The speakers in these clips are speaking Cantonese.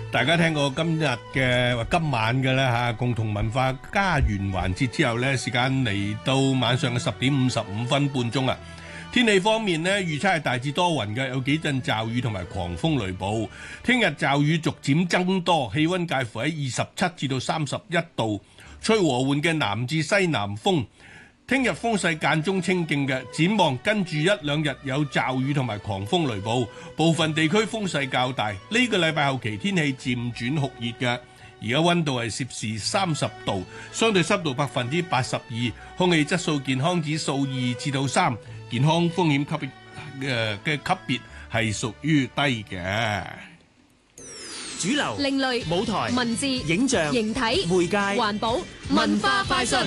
大家聽過今晚嘅啦共同文化家園環節之後呢，時間嚟到晚上嘅10:55半鐘啊。天氣方面呢，預測係大致多雲嘅，有幾陣驟雨同埋狂風雷暴。聽日驟雨逐漸增多，氣溫介乎喺27至到31度，吹和緩嘅南至西南風。聽日風勢間中清勁嘅，展望跟住一兩日有驟雨同埋狂風雷暴，部分地區風勢較大。呢個禮拜後期天氣漸轉酷熱嘅，而家溫度係攝氏30度，相對濕度82%，空氣質素健康指數2至到3，健康風險級嘅級別係屬於低嘅。 主流、 另類、 舞台、 文字、 影像、 形體、 媒介、 環保、文化快訊。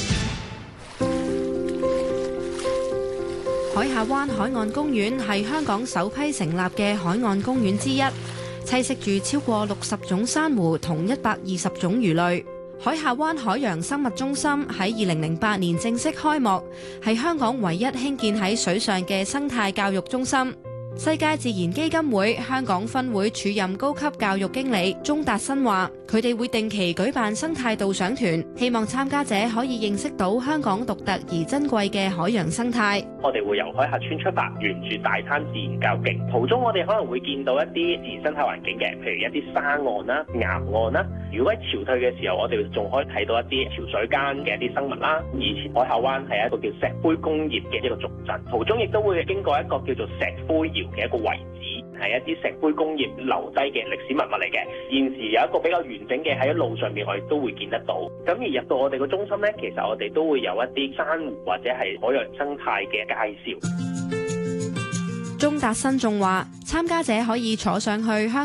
海下灣海岸公園係香港首批成立嘅海岸公園之一，棲息住超過60種珊瑚同120種魚類。海下灣海洋生物中心喺2008年正式開幕，係香港唯一興建喺水上嘅生態教育中心。世界自然基金會香港分會署任高級教育經理鍾達新話，佢哋會定期舉辦生態導賞團，希望參加者可以認識到香港獨特而珍貴嘅海洋生態。 我哋會由海下村出發，沿住大灘自然教徑，途中我哋可能會見到一啲自然生態環境嘅，譬如一啲沙岸啦、岩岸啦。如果喺潮退嘅時候，我哋仲可以睇到一啲潮水間嘅一啲生物啦。以前海下灣係一個叫石灰工業嘅一個重鎮，途中亦都會經過一個叫做石灰窯嘅一個遺址，係一啲石灰工業留低嘅歷史文物嚟嘅。現時有一個比較完整嘅喺路上面，我哋都會見得到。咁而入到我哋個中心呢，其實我哋都會有一啲珊瑚或者係海洋生態嘅介紹。 鍾達新仲話，參加者可以坐上去香